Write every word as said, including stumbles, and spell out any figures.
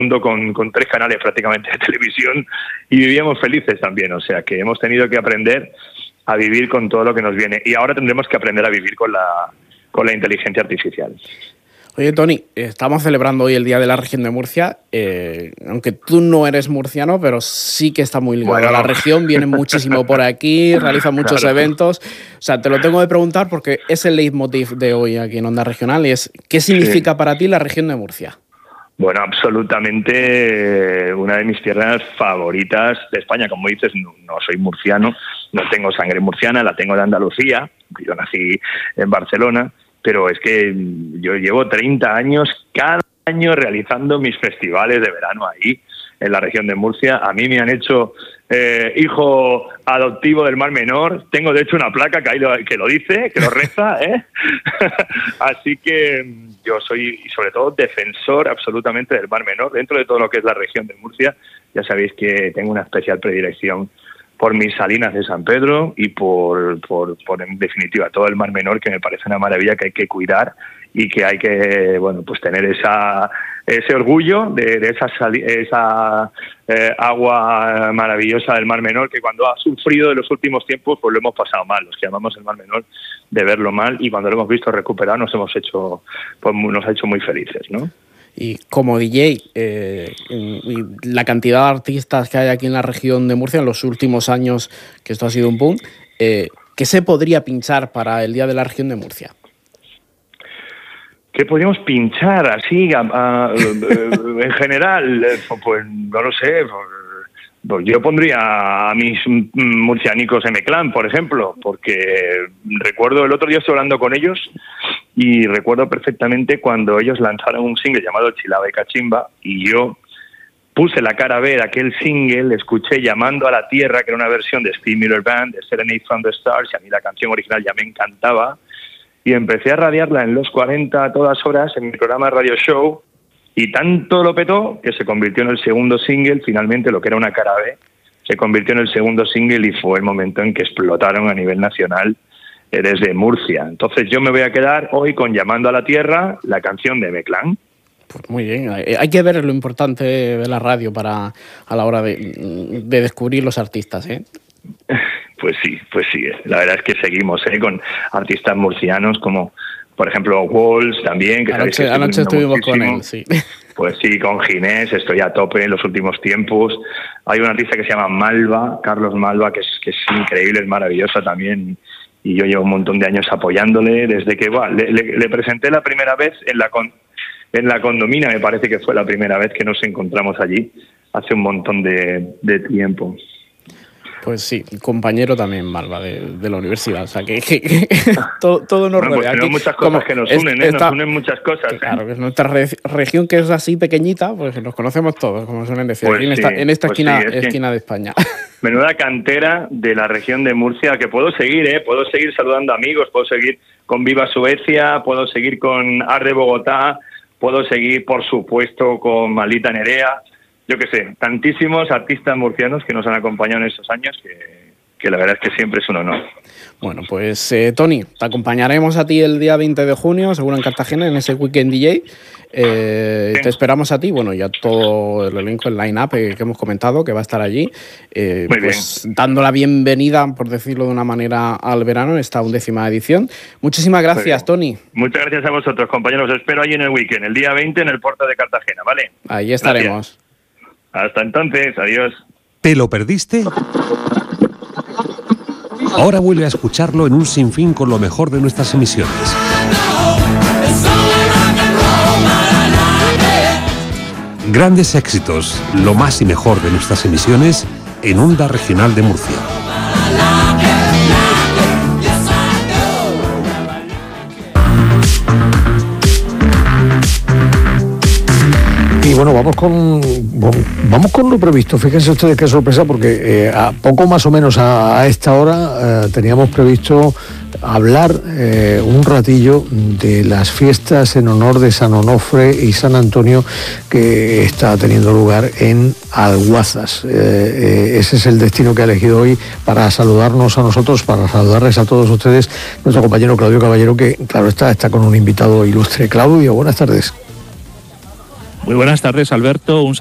mundo con, con tres canales prácticamente de televisión y vivíamos felices también. O sea que hemos tenido que aprender a vivir con todo lo que nos viene y ahora tendremos que aprender a vivir con la, con la inteligencia artificial. Oye, Toni, estamos celebrando hoy el Día de la Región de Murcia, eh, aunque tú no eres murciano, pero sí que está muy ligado bueno, a la región, vienen muchísimo por aquí, realizan muchos claro. eventos. O sea, te lo tengo de preguntar porque es el leitmotiv de hoy aquí en Onda Regional, y es ¿qué significa sí. para ti la región de Murcia? Bueno, absolutamente una de mis tierras favoritas de España. Como dices, no, no soy murciano, no tengo sangre murciana, la tengo de Andalucía, yo nací en Barcelona, pero es que yo llevo treinta años cada año realizando mis festivales de verano ahí, en la región de Murcia. A mí me han hecho eh, hijo adoptivo del Mar Menor. Tengo, de hecho, una placa que, ahí lo, que lo dice, que lo reza, ¿eh? Así que yo soy, y sobre todo, defensor absolutamente del Mar Menor. Dentro de todo lo que es la región de Murcia, ya sabéis que tengo una especial predilección por mis salinas de San Pedro y por, por, por, en definitiva, todo el Mar Menor, que me parece una maravilla que hay que cuidar y que hay que, bueno, pues tener esa ese orgullo de, de esa, sali- esa eh, agua maravillosa del Mar Menor, que cuando ha sufrido en los últimos tiempos, pues lo hemos pasado mal, los que llamamos el Mar Menor, de verlo mal, y cuando lo hemos visto recuperar nos hemos hecho, pues nos ha hecho muy felices, ¿no? Y como D J, eh, y la cantidad de artistas que hay aquí en la región de Murcia en los últimos años, que esto ha sido un boom, eh, ¿qué se podría pinchar para el Día de la Región de Murcia? ¿Qué podríamos pinchar así, a, a, a, en general? Pues no lo sé. Pues yo pondría a mis murcianicos M-Clan, por ejemplo, porque recuerdo, el otro día estoy hablando con ellos y recuerdo perfectamente cuando ellos lanzaron un single llamado Chilaba y Cachimba, y yo puse la cara a ver aquel single, escuché Llamando a la Tierra, que era una versión de Steve Miller Band, de Serenade from the Stars, y a mí la canción original ya me encantaba, y empecé a radiarla en los cuarenta a todas horas en mi programa de radio show, y tanto lo petó que se convirtió en el segundo single. Finalmente, lo que era una cara B se convirtió en el segundo single y fue el momento en que explotaron a nivel nacional eh, desde Murcia. Entonces yo me voy a quedar hoy con Llamando a la Tierra, la canción de M-Clan. Pues muy bien, hay que ver lo importante de la radio para a la hora de, de descubrir los artistas, ¿eh? Pues sí, pues sí, la verdad es que seguimos ¿eh? con artistas murcianos como, por ejemplo, Walls también, que anoche, sabéis que anoche estuvimos muchísimo. Con él, sí. Pues sí, con Ginés estoy a tope en los últimos tiempos. Hay un artista que se llama Malva, Carlos Malva, que es, que es increíble, es maravillosa también, y yo llevo un montón de años apoyándole desde que bueno, le, le, le presenté la primera vez en la con, en la Condomina, me parece que fue la primera vez que nos encontramos allí, hace un montón de, de tiempo. Pues sí, compañero también, Malva, de, de la universidad. O sea, que, que, que todo, todo nos bueno, rodea. Pues hay muchas cosas que nos unen, ¿eh? Esta, nos unen muchas cosas. ¿eh? Claro, que es nuestra re, región, que es así pequeñita, pues nos conocemos todos, como suelen decir, pues aquí en sí, esta, en esta pues esquina, sí, esquina que de España. Menuda cantera de la región de Murcia, que puedo seguir, ¿eh? Puedo seguir saludando amigos, puedo seguir con Viva Suecia, puedo seguir con Arde Bogotá, puedo seguir, por supuesto, con Maldita Nerea. Yo qué sé, tantísimos artistas murcianos que nos han acompañado en estos años que... que la verdad es que siempre es un honor. Bueno, pues eh, Toni, te acompañaremos a ti el día veinte de junio, seguro en Cartagena, en ese Weekend D J. Eh, te esperamos a ti, bueno, ya todo el elenco, el line-up eh, que hemos comentado, que va a estar allí, eh, Muy pues bien. dando la bienvenida, por decirlo de una manera, al verano, en esta undécima edición. Muchísimas gracias, Toni. Muchas gracias a vosotros, compañeros. Os espero ahí en el weekend, el día veinte en el puerto de Cartagena, ¿vale? Ahí estaremos. Gracias. Hasta entonces, adiós. ¿Te lo perdiste? Ahora vuelve a escucharlo en un sinfín con lo mejor de nuestras emisiones. Grandes éxitos, lo más y mejor de nuestras emisiones en Onda Regional de Murcia. Y bueno, vamos con vamos con lo previsto. Fíjense ustedes qué sorpresa, porque eh, a poco más o menos a, a esta hora eh, teníamos previsto hablar eh, un ratillo de las fiestas en honor de San Onofre y San Antonio que está teniendo lugar en Alguazas. Eh, eh, ese es el destino que ha elegido hoy para saludarnos a nosotros, para saludarles a todos ustedes, nuestro compañero Claudio Caballero, que claro está, está con un invitado ilustre. Claudio, buenas tardes. Muy buenas tardes, Alberto. Un